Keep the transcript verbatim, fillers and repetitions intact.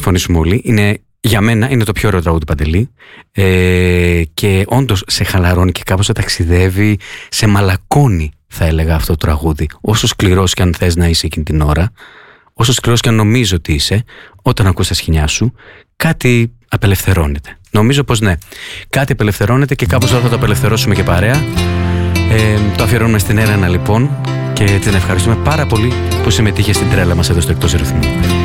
συμφωνήσουμε όλοι. Είναι, για μένα είναι το πιο ωραίο τραγούδι του Παντελή. Ε, και όντως σε χαλαρώνει και κάπως σε ταξιδεύει, σε μαλακώνει, θα έλεγα, αυτό το τραγούδι. Όσο σκληρός και αν θες να είσαι εκείνη την ώρα, όσο σκληρός και αν νομίζω ότι είσαι, όταν ακούς τα σχοινιά σου, κάτι απελευθερώνεται. Νομίζω πως ναι, κάτι απελευθερώνεται και κάπως εδώ θα το απελευθερώσουμε και παρέα. Ε, το αφιερώνουμε στην Έλενα λοιπόν και την ευχαριστούμε πάρα πολύ που συμμετείχε στην τρέλα μας εδώ στο Εκτός Ρυθμού.